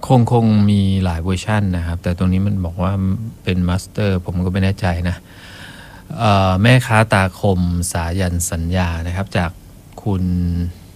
คงมีหลายเวอร์ชันนะครับ แต่ตรงนี้มันบอกว่าเป็นมาสเตอร์ผมก็ไม่แน่ใจนะแม่ค้าตาคมสายันสัญญานะครับจากคุณ